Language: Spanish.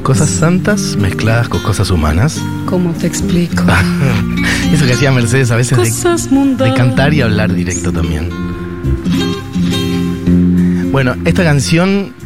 Cosas santas mezcladas con cosas humanas. ¿Cómo te explico? Eso que hacía Mercedes a veces Cosas de mundanas. cantar y hablar directo también. Bueno, esta canción